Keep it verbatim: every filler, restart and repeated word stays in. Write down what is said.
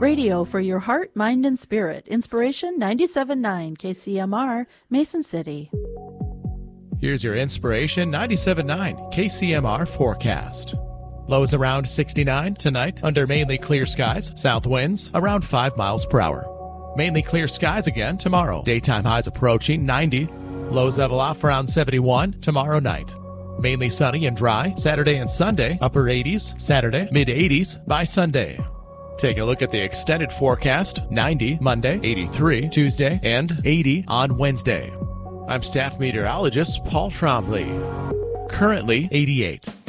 Radio for your heart, mind, and spirit. Inspiration ninety-seven point nine K C M R, Mason City. Here's your Inspiration ninety-seven point nine K C M R forecast. Lows around sixty-nine tonight under mainly clear skies. South winds around five miles per hour. Mainly clear skies again tomorrow. Daytime highs approaching ninety. Lows level off around seventy-one tomorrow night. Mainly sunny and dry Saturday and Sunday. Upper eighties Saturday, mid eighties by Sunday. Taking a look at the extended forecast. ninety Monday, eighty-three Tuesday, and eighty on Wednesday. I'm staff meteorologist Paul Trombley. Currently eighty-eight.